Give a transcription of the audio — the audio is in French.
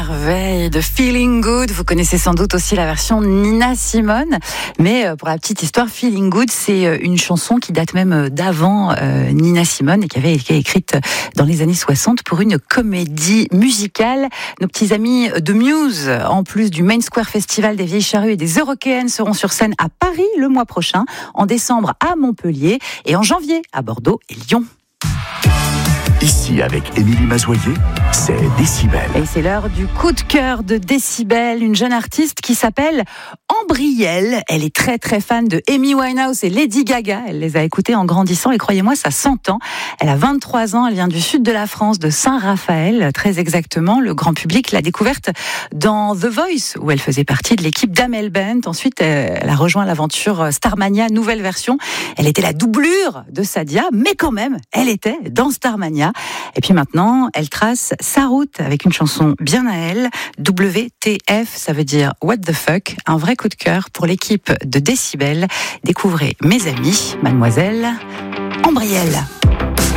merveille de Feeling Good. Vous connaissez sans doute aussi la version Nina Simone. Mais pour la petite histoire, Feeling Good, c'est une chanson qui date même d'avant Nina Simone et qui avait été écrite dans les années 60 pour une comédie musicale. Nos petits amis de Muse, en plus du Main Square Festival des Vieilles Charrues et des Eurokéennes, seront sur scène à Paris le mois prochain, en décembre à Montpellier et en janvier à Bordeaux et Lyon. Ici, avec Émilie Mazoyer, c'est Décibel. Et c'est l'heure du coup de cœur de Décibel, une jeune artiste qui s'appelle Ambrielle. Elle est très très fan de Amy Winehouse et Lady Gaga. Elle les a écoutées en grandissant et croyez-moi, ça s'entend. Elle a 23 ans, elle vient du sud de la France, de Saint-Raphaël, très exactement. Le grand public l'a découverte dans The Voice, où elle faisait partie de l'équipe d'Amel Bent. Ensuite, elle a rejoint l'aventure Starmania, nouvelle version. Elle était la doublure de Sadia, mais quand même, elle était dans Starmania. Et puis maintenant, elle trace sa route avec une chanson bien à elle. WTF, ça veut dire What the fuck. Un vrai coup de cœur pour l'équipe de Décibel. Découvrez Mes amis, mademoiselle Ambrielle.